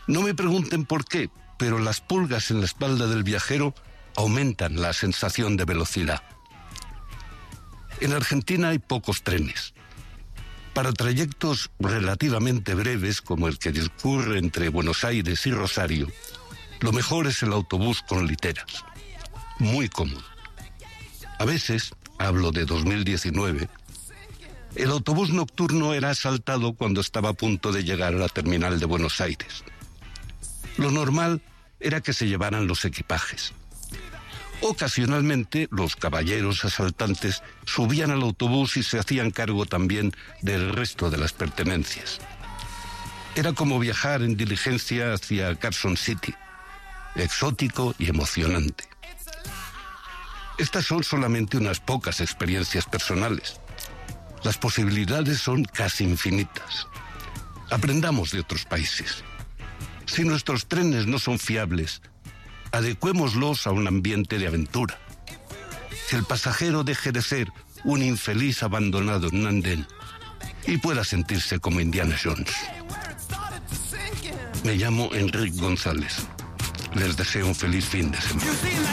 No me pregunten por qué, pero las pulgas en la espalda del viajero aumentan la sensación de velocidad. En Argentina hay pocos trenes. Para trayectos relativamente breves, como el que discurre entre Buenos Aires y Rosario, lo mejor es el autobús con literas. Muy cómodo. A veces, hablo de 2019, el autobús nocturno era asaltado cuando estaba a punto de llegar a la terminal de Buenos Aires. Lo normal era que se llevaran los equipajes. Ocasionalmente, los caballeros asaltantes subían al autobús y se hacían cargo también del resto de las pertenencias. Era como viajar en diligencia hacia Carson City, exótico y emocionante. Estas son solamente unas pocas experiencias personales. Las posibilidades son casi infinitas. Aprendamos de otros países. Si nuestros trenes no son fiables, adecuémoslos a un ambiente de aventura. Que el pasajero deje de ser un infeliz abandonado en un andén y pueda sentirse como Indiana Jones. Me llamo Enrique González. Les deseo un feliz fin de semana.